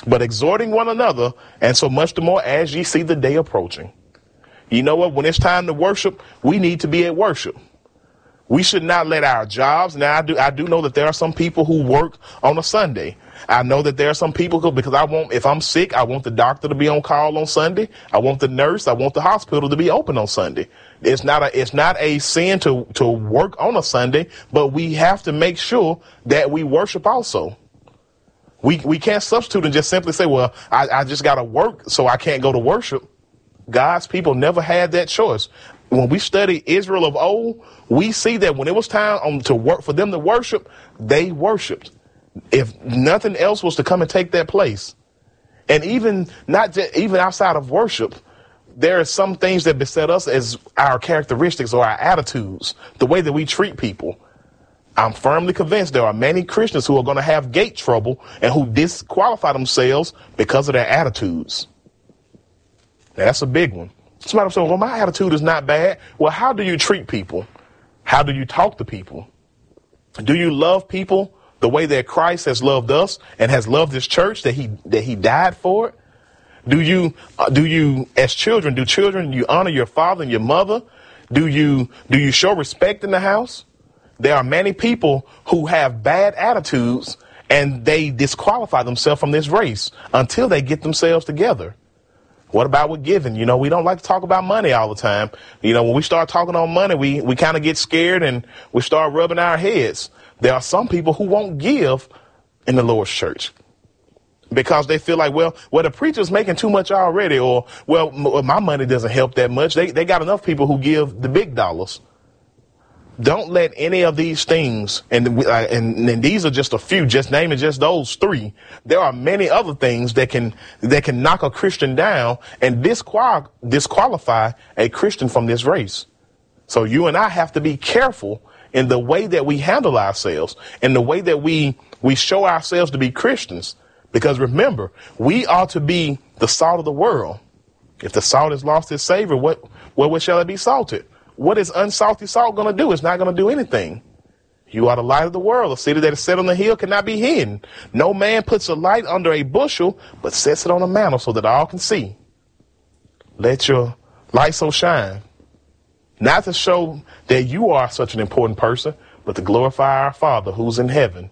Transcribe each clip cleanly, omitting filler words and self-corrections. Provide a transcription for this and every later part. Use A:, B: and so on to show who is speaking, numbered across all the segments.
A: but exhorting one another, and so much the more as ye see the day approaching. You know what? When it's time to worship, we need to be at worship. We should not let our jobs. Now, I do know that there are some people who work on a Sunday. I know that there are some people who, because if I'm sick, I want the doctor to be on call on Sunday. I want the nurse. I want the hospital to be open on Sunday. It's not a sin to work on a Sunday, but we have to make sure that we worship also. We can't substitute and just simply say, well, I just got to work, so I can't go to worship. God's people never had that choice. When we study Israel of old, we see that when it was time to work for them to worship, they worshiped. If nothing else was to come and take that place. And even outside of worship, there are some things that beset us as our characteristics or our attitudes, the way that we treat people. I'm firmly convinced there are many Christians who are going to have gate trouble and who disqualify themselves because of their attitudes. Now, that's a big one. Somebody says, well, my attitude is not bad. Well, how do you treat people? How do you talk to people? Do you love people the way that Christ has loved us and has loved his church, that he died for it? Do you as children, you honor your father and your mother? Do you show respect in the house? There are many people who have bad attitudes and they disqualify themselves from this race until they get themselves together. What about with giving? You know, we don't like to talk about money all the time. You know, when we start talking on money, we kind of get scared and we start rubbing our heads. There are some people who won't give in the Lord's church because they feel like, well, the preacher's making too much already, or, well, my money doesn't help that much. They got enough people who give the big dollars. Don't let any of these things, and these are just a few, just naming just those three. There are many other things that can knock a Christian down and disqualify a Christian from this race. So you and I have to be careful in the way that we handle ourselves and the way that we show ourselves to be Christians. Because remember, we are to be the salt of the world. If the salt has lost its savor, what shall it be salted? What is unsalty salt going to do? It's not going to do anything. You are the light of the world. A city that is set on the hill cannot be hidden. No man puts a light under a bushel, but sets it on a mantle so that all can see. Let your light so shine. Not to show that you are such an important person, but to glorify our Father who's in heaven.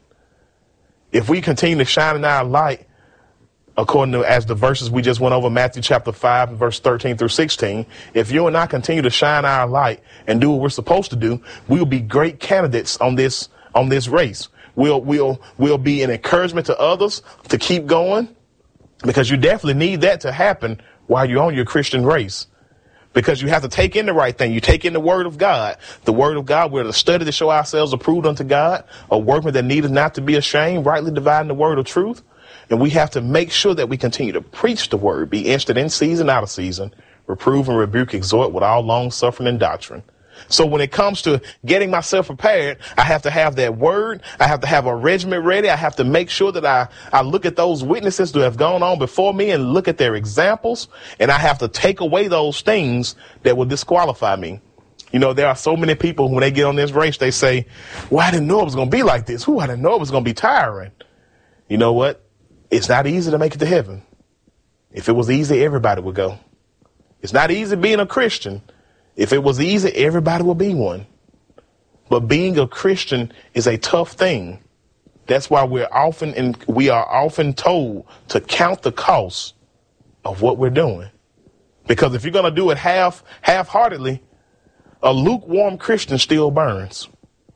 A: If we continue to shine in our light, according to as the verses we just went over, Matthew chapter 5, verse 13 through 16, if you and I continue to shine our light and do what we're supposed to do, we'll be great candidates on this race. We'll be an encouragement to others to keep going, because you definitely need that to happen while you're on your Christian race. Because you have to take in the right thing. You take in the word of God. The word of God, we're to study to show ourselves approved unto God, a workman that needeth not to be ashamed, rightly dividing the word of truth. And we have to make sure that we continue to preach the word, be instant in season, out of season, reprove and rebuke, exhort with all long suffering and doctrine. So when it comes to getting myself prepared, I have to have that word. I have to have a regiment ready. I have to make sure that I look at those witnesses who have gone on before me and look at their examples. And I have to take away those things that will disqualify me. You know, there are so many people when they get on this race, they say, well, I didn't know it was going to be like this. I didn't know it was going to be tiring. You know what? It's not easy to make it to heaven. If it was easy, everybody would go. It's not easy being a Christian. If it was easy, everybody would be one. But being a Christian is a tough thing. That's why we are often told to count the cost of what we're doing. Because if you're going to do it half-heartedly, a lukewarm Christian still burns.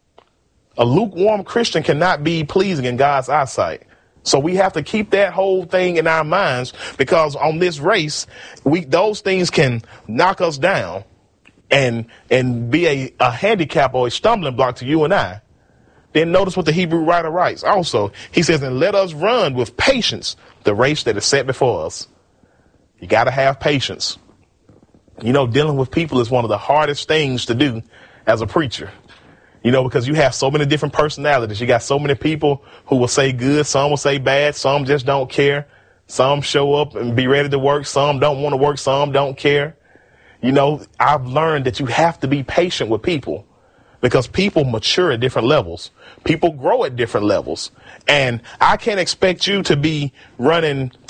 A: A lukewarm Christian cannot be pleasing in God's eyesight. So we have to keep that whole thing in our minds, because on this race, those things can knock us down and be a handicap or a stumbling block to you and I. Then notice what the Hebrew writer writes. Also, he says, and let us run with patience the race that is set before us. You got to have patience. You know, dealing with people is one of the hardest things to do as a preacher. You know, because you have so many different personalities. You got so many people who will say good, some will say bad, some just don't care. Some show up and be ready to work, some don't want to work, some don't care. You know, I've learned that you have to be patient with people, because people mature at different levels. People grow at different levels. And I can't expect you to be running